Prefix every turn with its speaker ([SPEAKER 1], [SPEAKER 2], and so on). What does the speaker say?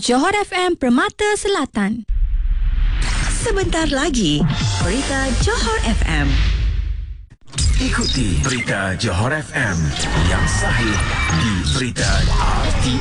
[SPEAKER 1] Johor FM Permata Selatan.
[SPEAKER 2] Sebentar lagi, Berita Johor FM.
[SPEAKER 3] Ikuti Berita Johor FM yang sahih di Berita RTM.